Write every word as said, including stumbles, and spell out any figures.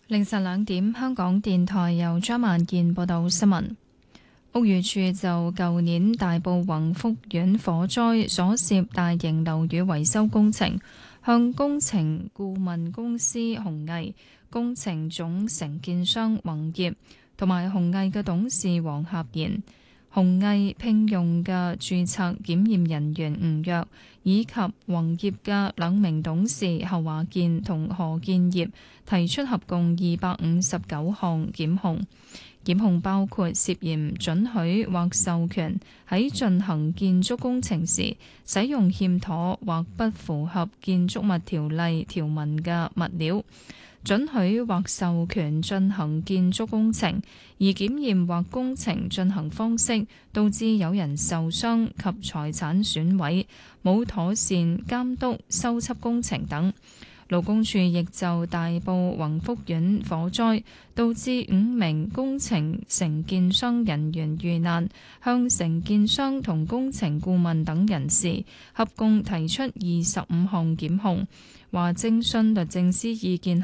凌晨兩點，香港電台由張萬健報道新聞。屋宇署就舊年大埔宏福苑火災所涉大型樓宇維修工程，向工程顧問公司鴻毅、工程總承建商宏業同埋鴻毅嘅董事黃俠賢、鴻毅聘用嘅註冊檢驗人員吳躍，以及宏業嘅兩名董事侯華健同何建業提出合共二百五十九項檢控。檢控包括涉嫌准許或授權喺進行建築工程時使用欠妥或不符合建築物條例條文嘅物料，准許或授權進行建築工程，而檢驗或工程進行方式導致有人受傷及財產損毀，冇妥善監督修葺工程等。勞工處亦就大埔宏福苑火災導致五名工程承建商人員遇難，向承建商同工程顧問等人士合共提出二十五項檢控，話徵詢律政司意見